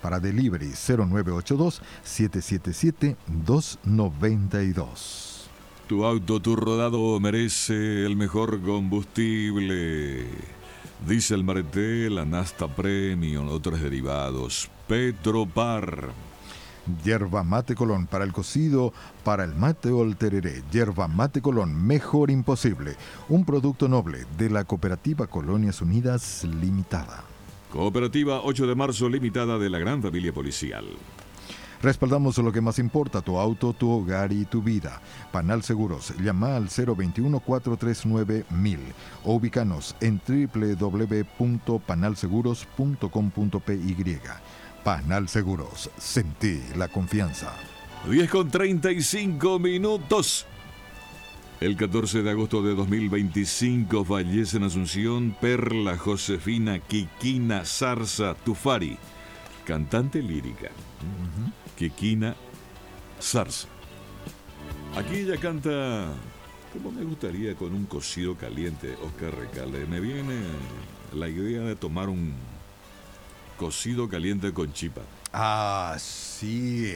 Para delivery 0982-777-292. Tu auto, tu rodado merece el mejor combustible. Diesel Martel, Anasta Premium, otros derivados. Petropar. Yerba Mate Colón para el cocido, para el mate o el tereré. Yerba Mate Colón, mejor imposible. Un producto noble de la Cooperativa Colonias Unidas Limitada. Cooperativa 8 de marzo Limitada de la Gran Familia Policial. Respaldamos lo que más importa, tu auto, tu hogar y tu vida. Panal Seguros, llama al 021-439-1000 o ubícanos en www.panalseguros.com.py. Panal Seguros, sentí la confianza. 10:35. El 14 de agosto de 2025 fallece en Asunción Perla Josefina Kikina Zarza Tufari, cantante lírica. Kikina Zarza. Aquí ella canta como me gustaría con un cocido caliente, Oscar Recalde. Me viene la idea de tomar un cocido caliente con chipa. Ah, sí.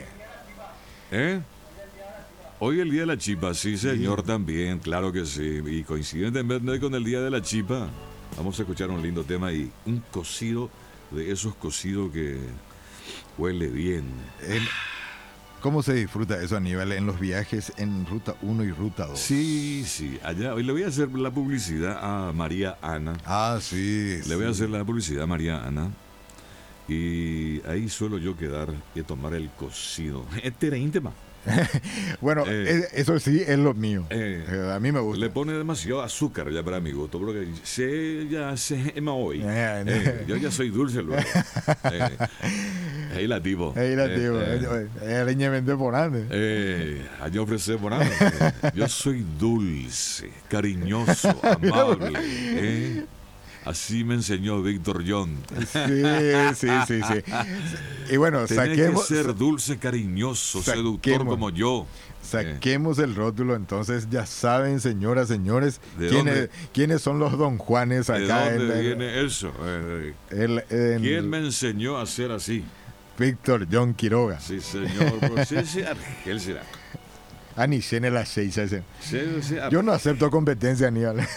Hoy el día de la chipa, sí señor, sí. También, claro que sí. Y coincidentemente con el día de la chipa, vamos a escuchar un lindo tema y un cocido de esos cocidos que huele bien. ¿Cómo se disfruta eso, Aníbal, en los viajes en Ruta 1 y Ruta 2? Sí, allá. Hoy le voy a hacer la publicidad a María Ana. Ah, sí. Le voy a hacer la publicidad a María Ana. Y ahí suelo yo quedar y tomar el cocido. Este era íntimo. Bueno, eso sí es lo mío. A mí me gusta. Le pone demasiado azúcar ya para mi gusto, porque ya se ema hoy. Yo ya soy dulce luego. Ahí la tipo. Ariñamente ponande. Allá ofrece ponande. Yo soy dulce, cariñoso, amable. Así me enseñó Víctor John. Sí. Y bueno, saquemos. Que ser dulce, cariñoso, seductor como yo. Saquemos el rótulo, entonces ya saben, señoras, señores, quiénes son los don Juanes acá. ¿De dónde viene eso? ¿Quién me enseñó a ser así? Víctor John Quiroga. Sí, señor. Pues ese Argel será. Anicene la 6 ese. Yo no acepto competencia, Aníbal.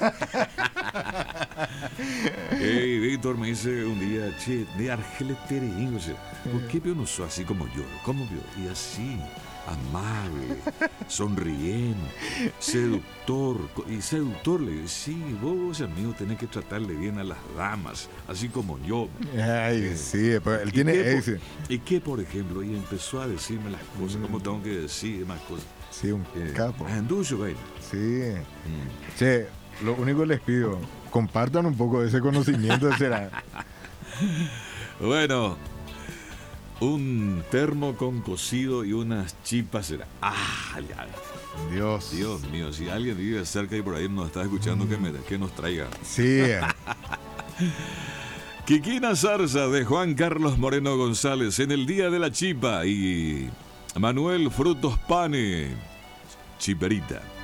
Víctor me dice un día, de Argel Tereingo, ¿por qué yo no soy así como yo? ¿Cómo yo? Y así, amable, sonriente, seductor. Y seductor le digo, sí, vos, amigo, tenés que tratarle bien a las damas, así como yo. Ay, sí, pero él tiene éxito. ¿Y qué, por ejemplo? Y empezó a decirme las cosas, como tengo que decir más cosas. Sí, un capo. Anduyo, baby. Sí. Che, lo único que les pido, compartan un poco de ese conocimiento. Será. Bueno, un termo con cocido y unas chipas será. Ya. Dios mío, si alguien vive cerca y por ahí nos está escuchando, que nos traiga. Sí. Kikina Zarza de Juan Carlos Moreno González en el Día de la Chipa y Manuel Frutos Pane, Chiperita.